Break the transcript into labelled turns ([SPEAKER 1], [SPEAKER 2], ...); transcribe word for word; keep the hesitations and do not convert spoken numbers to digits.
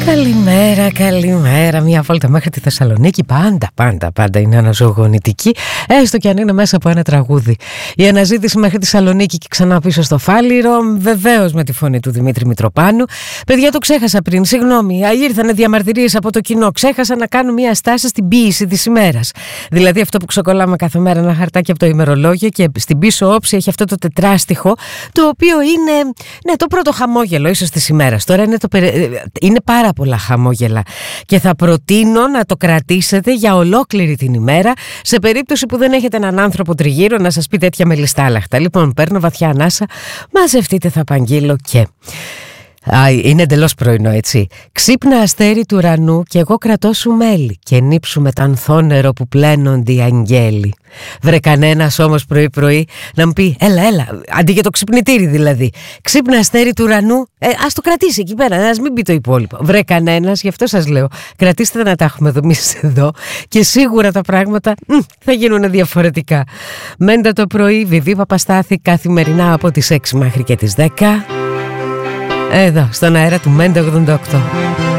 [SPEAKER 1] Καλημέρα, καλημέρα. Μια βόλτα μέχρι τη Θεσσαλονίκη. Πάντα, πάντα, πάντα είναι αναζωογονητική. Έστω και αν είναι μέσα από ένα τραγούδι. Η αναζήτηση μέχρι τη Θεσσαλονίκη και ξανά πίσω στο Φάληρο. Βεβαίως με τη φωνή του Δημήτρη Μητροπάνου. Παιδιά, το ξέχασα πριν. Συγγνώμη. Ήρθανε διαμαρτυρίες από το κοινό. Ξέχασα να κάνω μια στάση στην ποίηση της ημέρας. Δηλαδή αυτό που ξεκολλάμε κάθε μέρα, ένα χαρτάκι από το ημερολόγιο και στην πίσω όψη έχει αυτό το τετράστιχο. Το οποίο είναι ναι, το πρώτο χαμόγελο ίσως της ημέρας. Τώρα είναι, το, είναι πάρα πολλά χαμόγελα και θα προτείνω να το κρατήσετε για ολόκληρη την ημέρα σε περίπτωση που δεν έχετε έναν άνθρωπο τριγύρω να σας πει τέτοια μελιστάλαχτα. Λοιπόν, παίρνω βαθιά ανάσα, μαζευτείτε, θα απαγγείλω και... Α, είναι εντελώς πρωινό, έτσι. Ξύπνα αστέρι του ουρανού και εγώ κρατώ σου μέλι και νύψου με τ' ανθόνερο που πλένονται οι αγγέλοι. Βρε κανένας όμως πρωί πρωί να μου πει έλα έλα, αντί για το ξυπνητήρι δηλαδή. Ξύπνα αστέρι του ουρανού, ε, ας το κρατήσει εκεί πέρα, ας μην πει το υπόλοιπο. Βρε κανένας, γι' αυτό σας λέω, κρατήστε να τα έχουμε δω εμείς εδώ και σίγουρα τα πράγματα μ, θα γίνουν διαφορετικά. Μέντα το πρωί, Βιβί Παπαστάθη, καθημερινά από τις έξι μέχρι και τις δέκα. Εδώ, στον αέρα του Μέντα ογδόντα οκτώ.